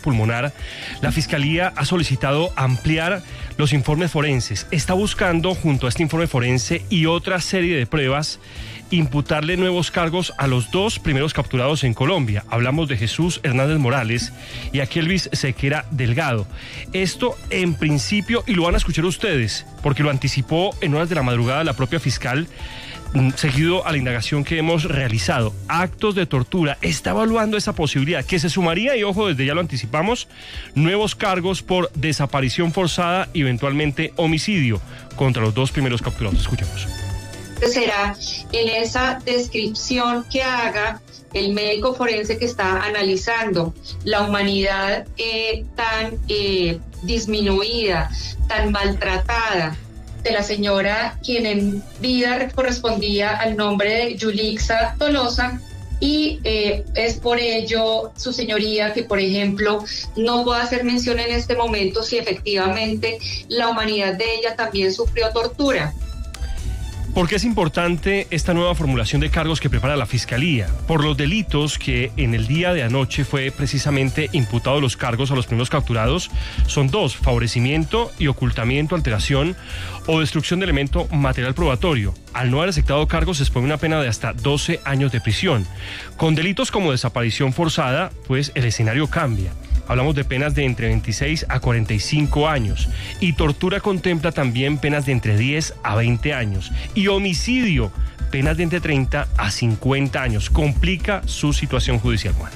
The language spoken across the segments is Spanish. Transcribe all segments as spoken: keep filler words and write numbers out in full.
pulmonar, la Fiscalía ha solicitado ampliar los informes forenses. Está buscando, junto a este informe forense y otra serie de pruebas, imputarle nuevos cargos a los dos primeros capturados en Colombia. Hablamos de Jesús Hernández Morales y a Kelvis Sequera Delgado. Esto en principio, y lo van a escuchar ustedes, porque lo anticipó en horas de la madrugada la propia fiscal, seguido a la indagación que hemos realizado. Actos de tortura. Está evaluando esa posibilidad que se sumaría, y ojo, desde ya lo anticipamos, nuevos cargos por desaparición forzada y eventualmente homicidio contra los dos primeros capturados. Escuchemos. Será en esa descripción que haga el médico forense que está analizando la humanidad eh, tan eh, disminuida, tan maltratada de la señora, quien en vida correspondía al nombre de Yulixa Tolosa, y eh, es por ello, su señoría, que por ejemplo no puedo hacer mención en este momento si efectivamente la humanidad de ella también sufrió tortura. ¿Por qué es importante esta nueva formulación de cargos que prepara la Fiscalía? Por los delitos que en el día de anoche fue precisamente imputado los cargos a los primeros capturados. Son dos: favorecimiento y ocultamiento, alteración o destrucción de elemento material probatorio. Al no haber aceptado cargos se expone una pena de hasta doce años de prisión. Con delitos como desaparición forzada, pues el escenario cambia. Hablamos de penas de entre veintiséis a cuarenta y cinco años. Y tortura contempla también penas de entre diez a veinte años. Y homicidio, penas de entre treinta a cincuenta años. Complica su situación judicial, Juan.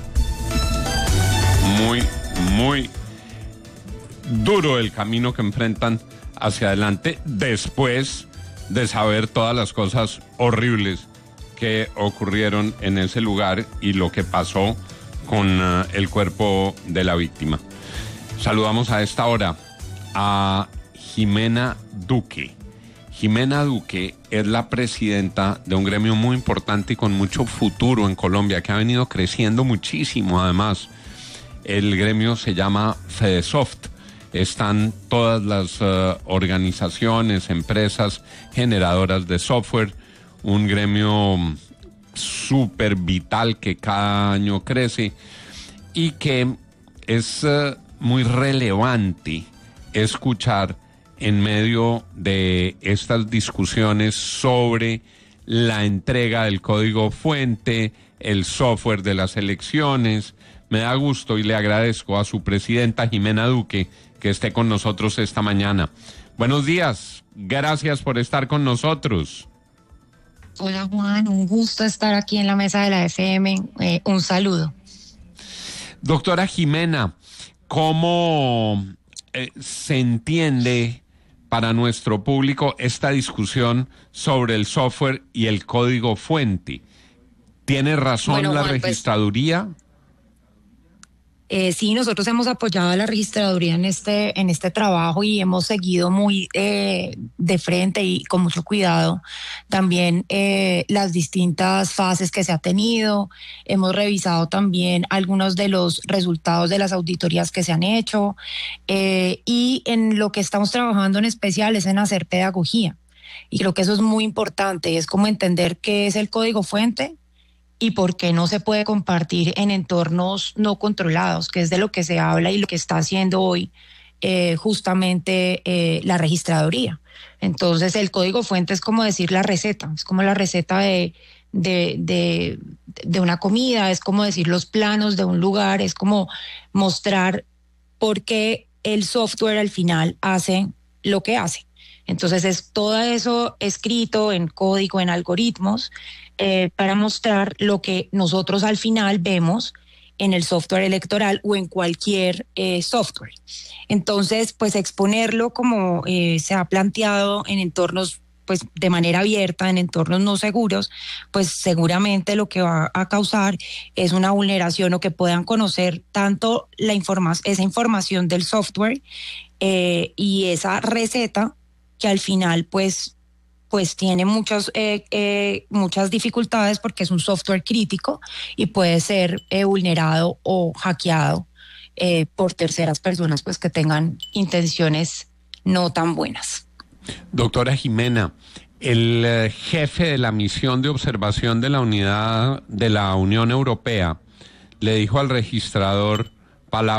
Muy, muy duro el camino que enfrentan hacia adelante después de saber todas las cosas horribles que ocurrieron en ese lugar y lo que pasó con uh, el cuerpo de la víctima. Saludamos a esta hora a Jimena Duque. Jimena Duque es la presidenta de un gremio muy importante y con mucho futuro en Colombia, que ha venido creciendo muchísimo además. El gremio se llama Fedesoft. Están todas las uh, organizaciones, empresas generadoras de software, un gremio súper vital que cada año crece y que es uh, muy relevante escuchar en medio de estas discusiones sobre la entrega del código fuente, el software de las elecciones. Me da gusto y le agradezco a su presidenta Jimena Duque que esté con nosotros esta mañana. Buenos días, gracias por estar con nosotros. Hola Juan, un gusto estar aquí en la mesa de la F M, eh, un saludo. Doctora Jimena, ¿cómo eh, se entiende para nuestro público esta discusión sobre el software y el código fuente? ¿Tiene razón bueno, la Juan, registraduría? Pues... Eh, sí, nosotros hemos apoyado a la registraduría en este, en este trabajo y hemos seguido muy eh, de frente y con mucho cuidado también eh, las distintas fases que se ha tenido. Hemos revisado también algunos de los resultados de las auditorías que se han hecho eh, y en lo que estamos trabajando en especial es en hacer pedagogía. Y creo que eso es muy importante, es como entender qué es el código fuente y por qué no se puede compartir en entornos no controlados, que es de lo que se habla y lo que está haciendo hoy eh, justamente eh, la registraduría. Entonces el código fuente es como decir la receta, es como la receta de, de, de, de una comida, es como decir los planos de un lugar, es como mostrar por qué el software al final hace lo que hace. Entonces es todo eso escrito en código, en algoritmos, eh, para mostrar lo que nosotros al final vemos en el software electoral o en cualquier eh, software. Entonces, pues exponerlo como eh, se ha planteado en entornos, pues de manera abierta, en entornos no seguros, pues seguramente lo que va a causar es una vulneración o que puedan conocer tanto la informa- esa información del software eh, y esa receta que al final pues, pues tiene muchos, eh, eh, muchas dificultades porque es un software crítico y puede ser eh, vulnerado o hackeado eh, por terceras personas pues que tengan intenciones no tan buenas. Doctora Jimena, el eh, jefe de la misión de observación de la unidad de la Unión Europea le dijo al registrador palabras